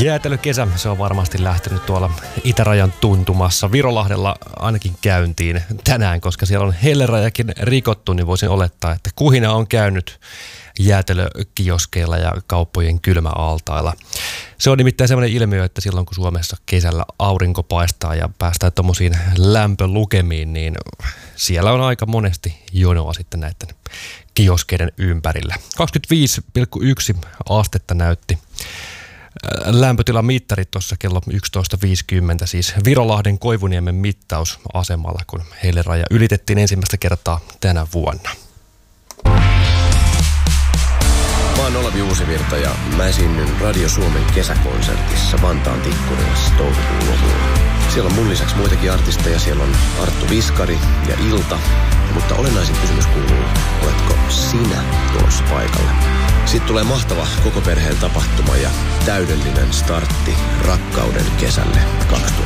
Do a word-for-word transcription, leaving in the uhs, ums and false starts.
Jäätelökesä, se on varmasti lähtenyt tuolla itärajan tuntumassa. Virolahdella ainakin käyntiin tänään, koska siellä on hellerajakin rikottu, niin voisin olettaa, että kuhina on käynyt jäätelökioskeilla ja kauppojen kylmäaltailla. Se on nimittäin sellainen ilmiö, että silloin kun Suomessa kesällä aurinko paistaa ja päästään tommosiin lämpölukemiin, niin siellä on aika monesti jonoa sitten näiden kioskeiden ympärillä. kaksikymmentäviisi pilkku yksi astetta näytti lämpötilamittarit tuossa kello yksitoista viisikymmentä, siis Virolahden Koivuniemen mittausasemalla, kun helleraja ylitettiin ensimmäistä kertaa tänä vuonna. Mä oon Olavi Uusivirta ja mä esiinnyn Radio Suomen kesäkonsertissa Vantaan Tikkurilassa toukokuun lopulla. Siellä on mun lisäksi muitakin artisteja, siellä on Arttu Viskari ja Ilta, mutta olennaisin kysymys kuuluu, oletko sinä tulossa paikalle? Siitä tulee mahtava koko perheen tapahtuma ja täydellinen startti rakkauden kesälle kaksituhatta.